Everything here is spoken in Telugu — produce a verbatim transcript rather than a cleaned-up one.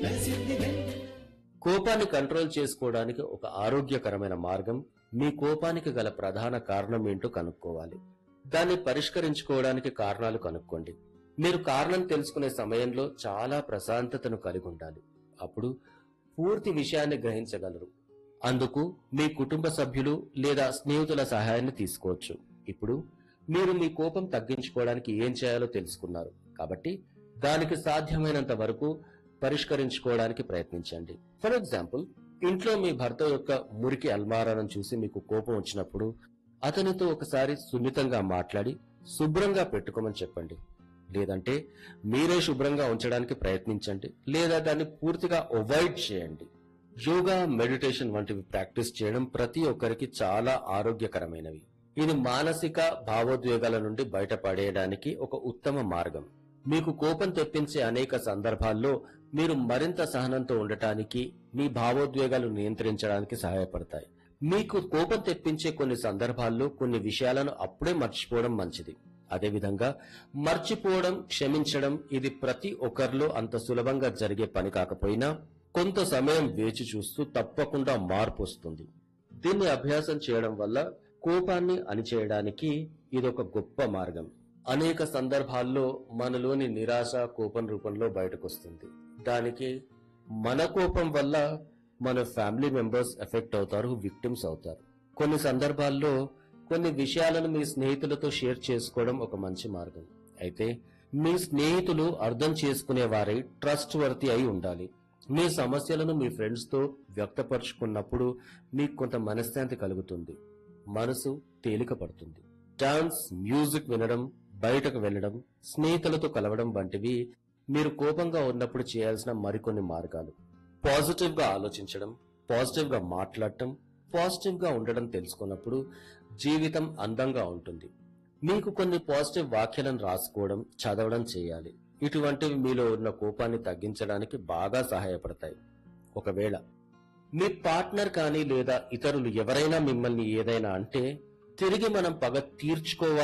కోపాన్ని కంట్రోల్ చేసుకోవడానికి ఒక ఆరోగ్యకరమైన మార్గం మీ కోపానికి గల ప్రధాన కారణం ఏంటో కనుక్కోవాలి. దాన్ని పరిష్కరించుకోవడానికి కారణాలు కనుక్కోండి. మీరు కారణం తెలుసుకునే సమయంలో చాలా ప్రశాంతతను కలిగి ఉండాలి. అప్పుడు పూర్తి విషయాన్ని గ్రహించగలరు. అందుకు మీ కుటుంబ సభ్యులు లేదా స్నేహితుల సహాయాన్ని తీసుకోవచ్చు. ఇప్పుడు మీరు మీ కోపం తగ్గించుకోవడానికి ఏం చేయాలో తెలుసుకున్నారు కాబట్టి దానికి సాధ్యమైనంత వరకు పరిష్కరించుకోవడానికి ప్రయత్నించండి. ఫర్ ఎగ్జాంపుల్, ఇంట్లో మీ భర్త యొక్క మురికి అల్మారాను చూసి మీకు కోపం వచ్చినప్పుడు అతనితో ఒకసారి సున్నితంగా మాట్లాడి శుభ్రంగా పెట్టుకోమని చెప్పండి. లేదంటే మీరే శుభ్రంగా ఉంచడానికి ప్రయత్నించండి, లేదా దాన్ని పూర్తిగా అవాయిడ్ చేయండి. యోగా, మెడిటేషన్ వంటివి ప్రాక్టీస్ చేయడం ప్రతి ఒక్కరికి చాలా ఆరోగ్యకరమైనవి. ఇది మానసిక భావోద్వేగాల నుండి బయటపడేయడానికి ఒక ఉత్తమ మార్గం. మీకు కోపం తెప్పించే అనేక సందర్భాల్లో మీరు మరింత సహనంతో ఉండటానికి, మీ భావోద్వేగాలు నియంత్రించడానికి సహాయపడతాయి. మీకు కోపం తెప్పించే కొన్ని సందర్భాల్లో కొన్ని విషయాలను అప్పుడే మర్చిపోవడం మంచిది. అదేవిధంగా మర్చిపోవడం, క్షమించడం ఇది ప్రతి ఒక్కరిలో అంత సులభంగా జరిగే పని కాకపోయినా కొంత సమయం వేచి చూస్తూ తప్పకుండా మార్పు వస్తుంది. దీన్ని అభ్యాసం చేయడం వల్ల కోపాన్ని అణిచేయడానికి ఇదొక గొప్ప మార్గం. అనేక సందర్భాల్లో మనలోని నిరాశ కోపం రూపంలో బయటకొస్తుంది. దానికి మన కోపం వల్ల మన ఫ్యామిలీ మెంబర్స్ ఎఫెక్ట్ అవుతారు, విక్టిమ్స్ అవుతారు. కొన్ని సందర్భాల్లో కొన్ని విషయాలను మీ స్నేహితులతో షేర్ చేసుకోవడం ఒక మంచి మార్గం. అయితే మీ స్నేహితులు అర్థం చేసుకునే వారై ట్రస్ట్ వర్తి అయి ఉండాలి. మీ సమస్యలను మీ ఫ్రెండ్స్ తో వ్యక్తపరుచుకున్నప్పుడు మీకు కొంత మనశ్శాంతి కలుగుతుంది, మనసు తేలిక పడుతుంది. డాన్స్, మ్యూజిక్ వినడం, బయటకు వెళ్లడం, స్నేహితులతో కలవడం వంటివి మీరు కోపంగా ఉన్నప్పుడు చేయాల్సిన మరికొన్ని మార్గాలు. పాజిటివ్ గా ఆలోచించడం, పాజిటివ్ గా మాట్లాడటం, పాజిటివ్ గా ఉండడం తెలుసుకున్నప్పుడు జీవితం అందంగా ఉంటుంది. మీకు కొన్ని పాజిటివ్ వాక్యాలను రాసుకోవడం, చదవడం చేయాలి. ఇటువంటివి మీలో ఉన్న కోపాన్ని తగ్గించడానికి బాగా సహాయపడతాయి. ఒకవేళ మీ పార్ట్నర్ కానీ లేదా ఇతరులు ఎవరైనా మిమ్మల్ని ఏదైనా అంటే తిరిగి మనం పగ తీర్చుకోవాలి